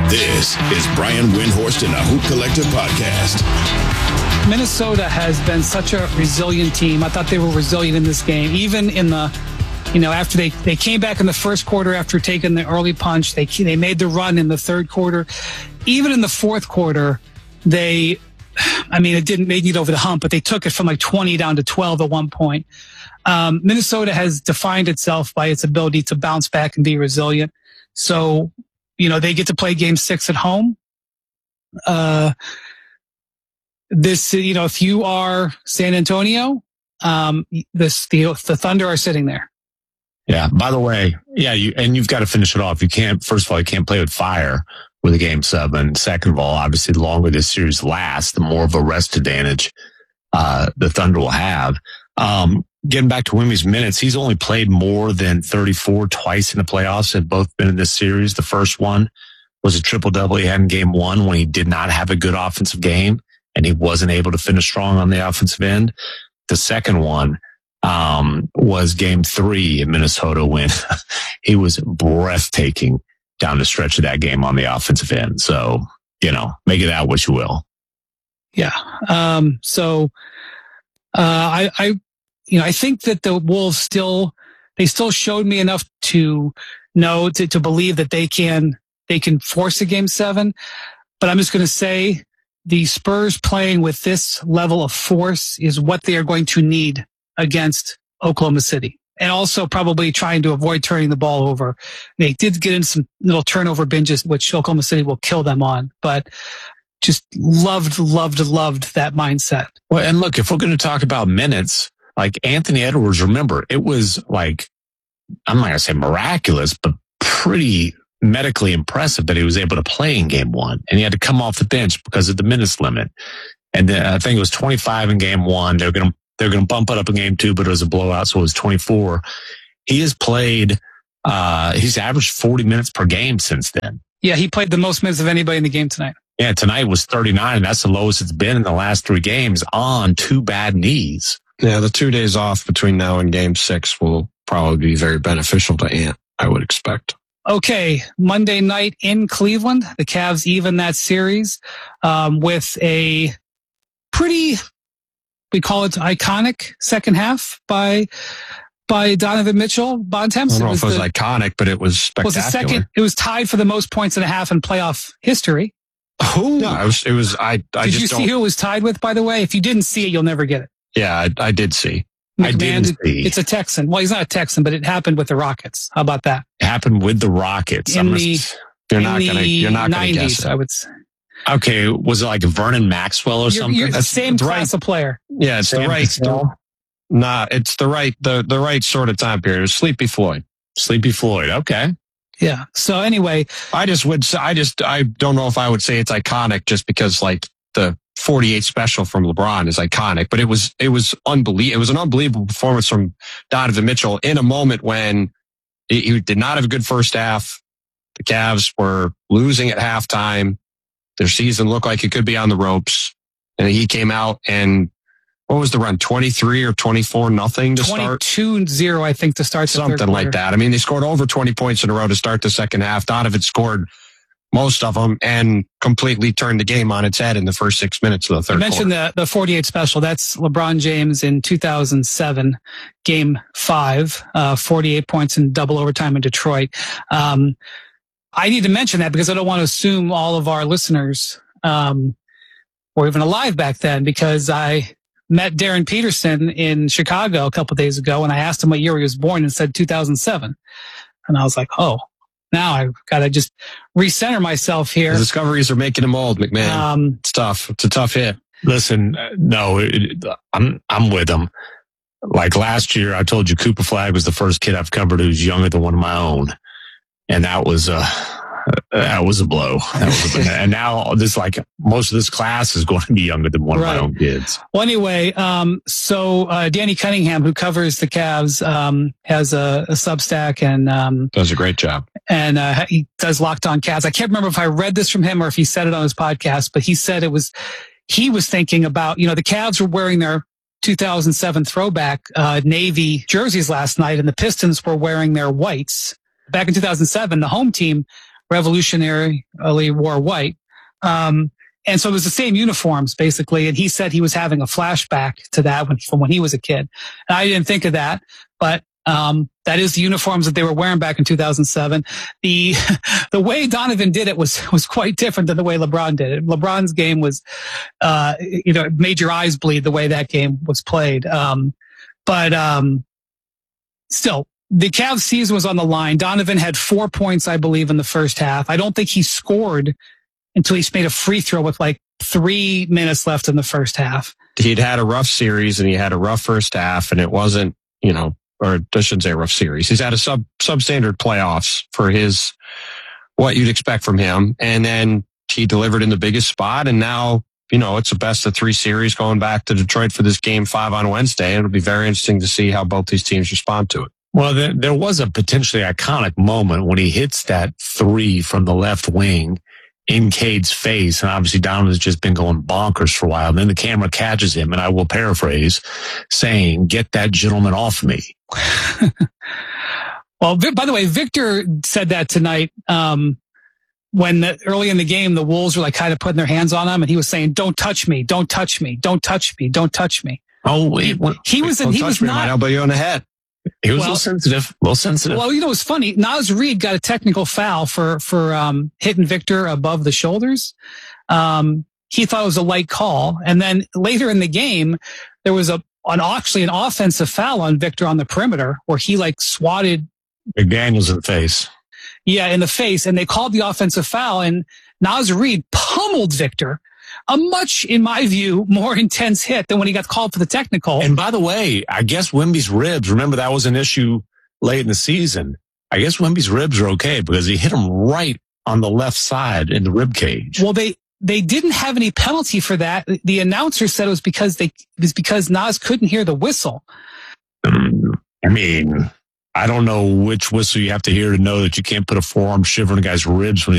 This is Brian Windhorst and the Hoop Collective podcast. Minnesota has been such a resilient team. I thought they were resilient in this game, even in the, after they came back in the first quarter after taking the early punch. They made the run in the third quarter. Even in the fourth quarter, it didn't make it over the hump, but they took it from like 20 down to 12 at one point. Minnesota has defined itself by its ability to bounce back and be resilient. So, they get to play game 6 at home. If you are San Antonio, the Thunder are sitting there. Yeah. By the way, you've got to finish it off. You can't play with fire with a game 7. Second of all, obviously, the longer this series lasts, the more of a rest advantage, the Thunder will have. Getting back to Wimmy's minutes, he's only played more than 34 twice in the playoffs. Have both been in this series. The first one was a triple-double he had in game 1 when he did not have a good offensive game and he wasn't able to finish strong on the offensive end. The second one was game 3 in Minnesota when he was breathtaking down the stretch of that game on the offensive end. So, make it out what you will. Yeah. I think that the Wolves still showed me enough to know to believe that they can force a game 7. But I'm just going to say the Spurs playing with this level of force is what they are going to need against Oklahoma City. And also probably trying to avoid turning the ball over. They did get in some little turnover binges, which Oklahoma City will kill them on. But just loved that mindset. Well, and look, if we're going to talk about minutes, like Anthony Edwards, remember, it was like, I'm not going to say miraculous, but pretty medically impressive that he was able to play in game 1. And he had to come off the bench because of the minutes limit. And then I think it was 25 in game 1. They're going to bump it up in game 2, but it was a blowout, so it was 24. He has played, he's averaged 40 minutes per game since then. Yeah, he played the most minutes of anybody in the game tonight. Yeah, tonight was 39, and that's the lowest it's been in the last 3 games on 2 bad knees. Yeah, the 2 days off between now and game 6 will probably be very beneficial to Ant, I would expect. Okay, Monday night in Cleveland, the Cavs even that series with a pretty, we call it iconic second half by Donovan Mitchell. Bontemps. I don't know if it was iconic, but it was spectacular. It was tied for the most points and a half in playoff history. Oh, no, it was. Did you see who it was tied with, by the way? If you didn't see it, you'll never get it. Yeah, I did see. I did see. It's a Texan. Well, he's not a Texan, but it happened with the Rockets. How about that? It happened with the Rockets. You're not gonna guess it. I would say. Okay, was it like Vernon Maxwell or something? You're the same class of player. Yeah, it's the right sort of time period. It was Sleepy Floyd. Sleepy Floyd. Okay. Yeah. So anyway, I don't know if I would say it's iconic just because like the 48 special from LeBron is iconic, but it was unbelievable. It was an unbelievable performance from Donovan Mitchell in a moment when he did not have a good first half. The Cavs were losing at halftime. Their season looked like it could be on the ropes. And he came out and what was the run? 23 or 24-0 to start? 22-0, I think, to start the something third like that. I mean, they scored over 20 points in a row to start the second half. Donovan scored most of them and completely turned the game on its head in the first 6 minutes of the third quarter. You mentioned the 48 special. That's LeBron James in 2007, game 5, 48 points in double overtime in Detroit. I need to mention that because I don't want to assume all of our listeners were even alive back then, because I met Darren Peterson in Chicago a couple of days ago and I asked him what year he was born and said 2007. And I was like, oh. Now I've got to just recenter myself here. The discoveries are making him old, McMahon. It's tough. It's a tough hit. Listen, I'm with him. Like last year, I told you Cooper Flagg was the first kid I've covered who's younger than one of my own. And that was a blow. And now this, like, most of this class is going to be younger than one of my own kids. Well, anyway, so Danny Cunningham, who covers the Cavs, has a Substack and does a great job. And he does Locked On Cavs. I can't remember if I read this from him or if he said it on his podcast, but he said he was thinking about, the Cavs were wearing their 2007 throwback navy jerseys last night, and the Pistons were wearing their whites. Back in 2007, the home team revolutionarily wore white. And so it was the same uniforms basically. And he said he was having a flashback to that from when he was a kid. And I didn't think of that, but that is the uniforms that they were wearing back in 2007. The way Donovan did it was quite different than the way LeBron did it. LeBron's game was, it made your eyes bleed the way that game was played. Still, the Cavs season was on the line. Donovan had 4 points, I believe, in the first half. I don't think he scored until he made a free throw with like 3 minutes left in the first half. He'd had a rough series and he had a rough first half, and it wasn't, or I shouldn't say rough series. He's had a substandard playoffs for what you'd expect from him. And then he delivered in the biggest spot. And now, it's a best of 3 series going back to Detroit for this game 5 on Wednesday. It'll be very interesting to see how both these teams respond to it. Well, there was a potentially iconic moment when he hits that 3 from the left wing in Cade's face. And obviously Donovan's just been going bonkers for a while. And then the camera catches him, and I will paraphrase, saying, "Get that gentleman off me." Well, by the way, Victor said that tonight, when early in the game, the Wolves were like kind of putting their hands on him, and he was saying, "Don't touch me, don't touch me, don't touch me, don't touch me." Oh, wait. He was not. I might elbow you on the head. He was a little sensitive. Well, it's funny. Naz Reid got a technical foul for hitting Victor above the shoulders. He thought it was a light call. And then later in the game, there was actually an offensive foul on Victor on the perimeter where he like swatted McDaniels in the face. Yeah, in the face. And they called the offensive foul, and Naz Reid pummeled Victor. A much, in my view, more intense hit than when he got called for the technical. And by the way, I guess Wemby's ribs, remember that was an issue late in the season. I guess Wemby's ribs are okay because he hit him right on the left side in the rib cage. Well, they didn't have any penalty for that. The announcer said it was because Naz couldn't hear the whistle. I mean, I don't know which whistle you have to hear to know that you can't put a forearm shiver in a guy's ribs when